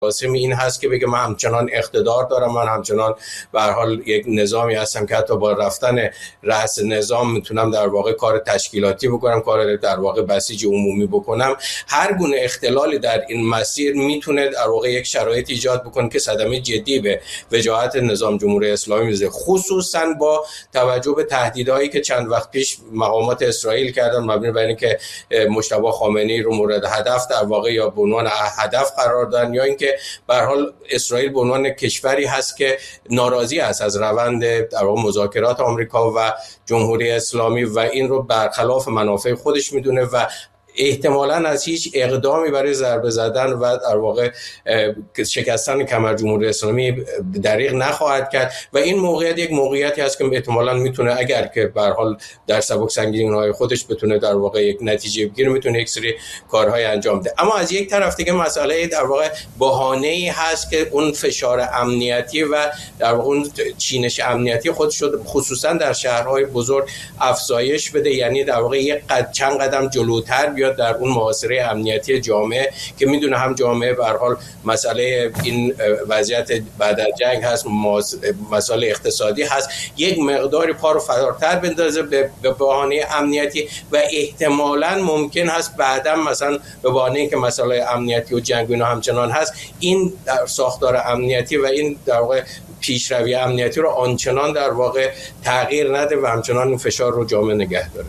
مراسم این هست که بگه من همچنان اقتدار دارم، من همچنان به هر حال یک نظامی هستم که حتی با رفتن رأس نظام میتونم در واقع کار تشکیلاتی بکنم، کار در واقع بسیج عمومی بکنم. هر گونه اختلالی در این مسیر میتونه در واقع یک شرایط ایجاد بکنه که صدمه جدی به وجاهت نظام جمهوری اسلامی میزنه، خصوصا با توجه به تهدیدهایی که چند وقت پیش مقامات اسرائیل کردن مبنی بر اینکه مجتبی خامنه‌ای رو مورد هدف در واقع یا به عنوان هدف قرار دادن، یا اینکه به هر حال اسرائیل به عنوان کشوری هست که ناراضی است از روند در واقع مذاکرات آمریکا و جمهوری اسلامی و این رو برخلاف منافع خودش میدونه و احتمالاً از هیچ اقدامی برای ضربه زدن و در واقع شکستن کمر جمهوری اسلامی دریغ نخواهد کرد و این موقعیت یک موقعیتی است که احتمالاً میتونه اگر که به هر حال در سبک سنگینی‌های خودش بتونه در واقع یک نتیجه بگیره، میتونه یک سری کارهای انجام بده. اما از یک طرف دیگه مسئله در واقع بهانه‌ای هست که اون فشار امنیتی و در واقع اون چینش امنیتی خودش شد خصوصا در شهرهای بزرگ افزایش بده، یعنی در واقع چند قدم جلوتر بیاد در اون محاصره امنیتی جامعه که میدونه هم جامعه به هر حال مسئله این وضعیت بعد از جنگ هست، مسئله اقتصادی هست، یک مقداری پا رو فراتر بندازه به بهانه امنیتی و احتمالاً ممکن هست بعداً مثلا به بهانه که مسئله امنیتی و جنگ اینا همچنان هست، این در ساختار امنیتی و این در واقع پیشروی امنیتی رو آنچنان در واقع تغییر نده و همچنان این فشار رو جامعه نگه داره.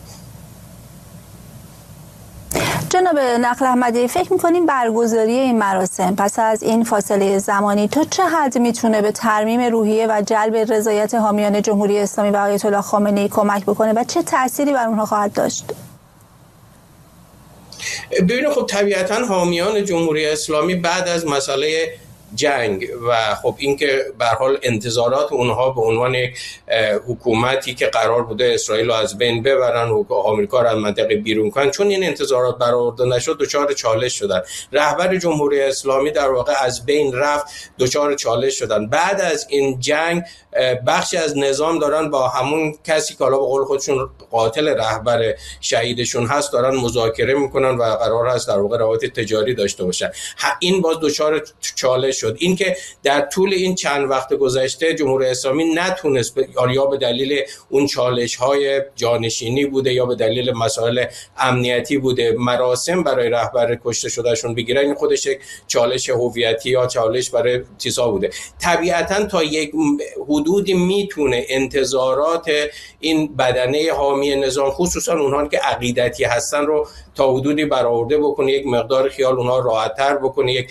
جناب نقل احمدی، فکر می‌کنیم برگزاری این مراسم پس از این فاصله زمانی تا چه حد میتونه به ترمیم روحیه و جلب رضایت حامیان جمهوری اسلامی و آیت الله خامنه‌ای کمک بکنه و چه تأثیری بر اونها خواهد داشت؟ ببینید خب طبیعتاً حامیان جمهوری اسلامی بعد از مسئله جنگ و خب اینکه به هر حال انتظارات اونها به عنوان یک حکومتی که قرار بوده اسرائیل رو از بین ببرن و آمریکا رو از منطقه بیرون کنن، چون این انتظارات برآورده نشد دچار چالش شدن. رهبر جمهوری اسلامی در واقع از بین رفت، دچار چالش شدن. بعد از این جنگ بخشی از نظام دارن با همون کسی که حالا به قول خودشون قاتل رهبر شهیدشون هست دارن مذاکره میکنن و قرار هست در واقع روابط تجاری داشته باشن. این باز دچار چالش شد. این که در طول این چند وقت گذشته جمهوری اسلامی نتونست یا به دلیل اون چالش‌های جانشینی بوده یا به دلیل مسائل امنیتی بوده مراسم برای رهبر کشته شدهشون بگیرن، این خودش یک چالش هویتی یا چالش برای چیزا بوده. طبیعتاً تا یک حدودی میتونه انتظارات این بدنه حامی نظام خصوصا اونها که عقیدتی هستن رو تا حدودی برآورده بکنه، یک مقدار خیال اونها راحت‌تر بکنه، یک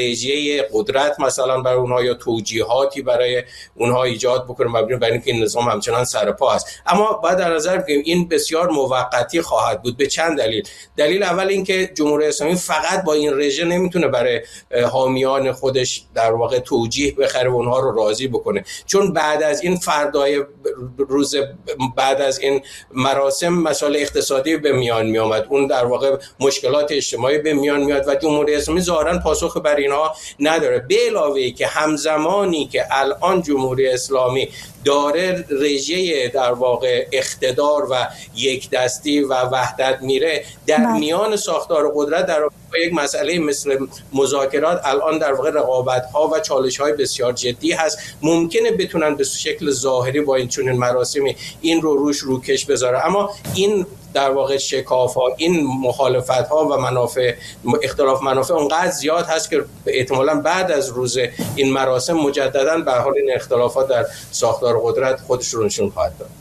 رژه قدرت مثلا برای اونها یا توجیهاتی برای اونها ایجاد بکنه مبنی بر اینکه این نظام همچنان سر پا است. اما باید در نظر بگیریم این بسیار موقتی خواهد بود. به چند دلیل. دلیل اول اینکه جمهوری اسلامی فقط با این رژه نمیتونه برای حامیان خودش در واقع توجیه بخره و اونها رو راضی بکنه، چون بعد از این فردای روز بعد از این مراسم مسائل اقتصادی به میان می آمد، اون در واقع مشکلات اجتماعی به میان میاد و جمهوری اسلامی ظاهرا پاسخ بر اینها نداره. به علاوه ای که همزمانی که الان جمهوری اسلامی داره رژه در واقع اقتدار و یک دستی و وحدت میره در میان ساختار قدرت در یک مسئله مثل مذاکرات الان در واقع رقابت‌ها و چالش‌های بسیار جدی هست. ممکنه بتونن به شکل ظاهری با این چنین مراسمی این رو روش روکش بذاره، اما این در واقع شکاف‌ها، این مخالفت‌ها و منافع اختلاف منافع اونقدر زیاد هست که احتمالاً بعد از روز این مراسم مجدداً به حال این اختلافات در ساختار قدرت خودش رو نشون خواهد داد.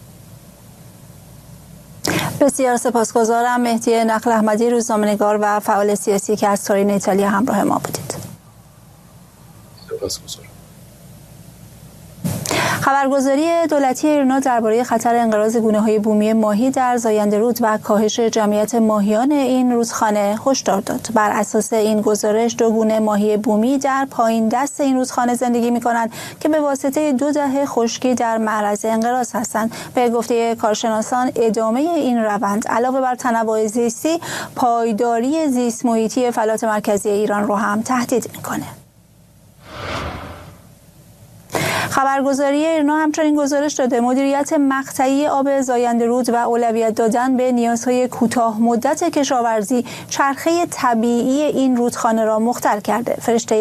بسیار سپاسگزارم. مهدی نقل احمدی، روزنامه‌نگار و فعال سیاسی که از تورین ایتالیا همراه ما بودید. سپاسگزارم. خبرگزاری دولتی ایران درباره خطر انقراض گونه‌های بومی ماهی در زاینده رود و کاهش جمعیت ماهیان این رودخانه هشدار داد. بر اساس این گزارش 2 گونه ماهی بومی در پایین دست این رودخانه زندگی می‌کنند که به واسطه 2 دهه خشکی در معرض انقراض هستند. به گفته کارشناسان ادامه این روند علاوه بر تنوع زیستی، پایداری زیست محیطی فلات مرکزی ایران رو هم تهدید می‌کنه. خبرگزاری ایرنا همچنین گزارش داده مدیریت مقطعی آب زاینده رود و اولویت دادن به نیازهای کوتاه مدت کشاورزی چرخه طبیعی این رودخانه را مختل کرده. فرشته